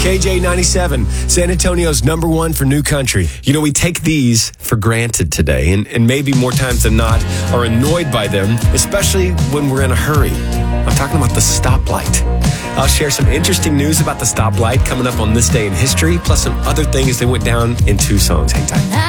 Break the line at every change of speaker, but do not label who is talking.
KJ97, San Antonio's number one for new country. You know, we take these for granted today, and maybe more times than not are annoyed by them, especially when we're in a hurry. I'm talking about the stoplight. I'll share some interesting news about the stoplight coming up on this day in history, plus some other things that went down in 2 songs. Hang tight.